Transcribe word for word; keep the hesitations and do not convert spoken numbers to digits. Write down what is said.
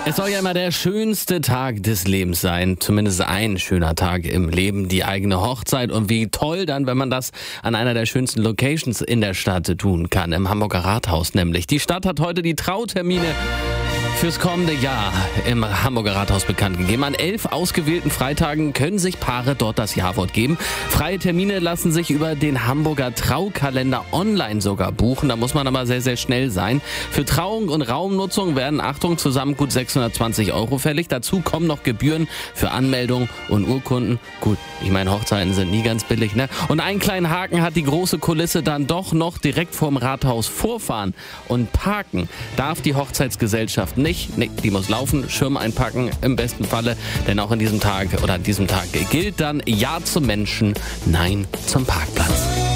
Es soll ja immer der schönste Tag des Lebens sein, zumindest ein schöner Tag im Leben, die eigene Hochzeit. Und wie toll dann, wenn man das an einer der schönsten Locations in der Stadt tun kann, im Hamburger Rathaus nämlich. Die Stadt hat heute die Trautermine fürs kommende Jahr im Hamburger Rathaus bekannt gegeben. An elf ausgewählten Freitagen können sich Paare dort das Ja-Wort geben. Freie Termine lassen sich über den Hamburger Traukalender online sogar buchen. Da muss man aber sehr, sehr schnell sein. Für Trauung und Raumnutzung werden, Achtung, zusammen gut sechshundertzwanzig Euro fällig. Dazu kommen noch Gebühren für Anmeldung und Urkunden. Gut, ich meine, Hochzeiten sind nie ganz billig, ne? Und einen kleinen Haken hat die große Kulisse dann doch noch: direkt vorm Rathaus vorfahren und parken darf die Hochzeitsgesellschaft nicht. Nee, die muss laufen, Schirm einpacken im besten Falle, denn auch an diesem Tag oder an diesem Tag gilt dann: Ja zum Menschen, Nein zum Parkplatz.